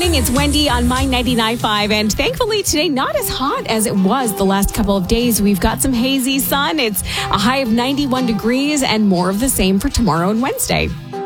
morning. It's Wendy on My 99.5. And thankfully today, not as hot as it was the last couple of days. We've got some hazy sun. It's a high of 91 degrees and more of the same for tomorrow and Wednesday.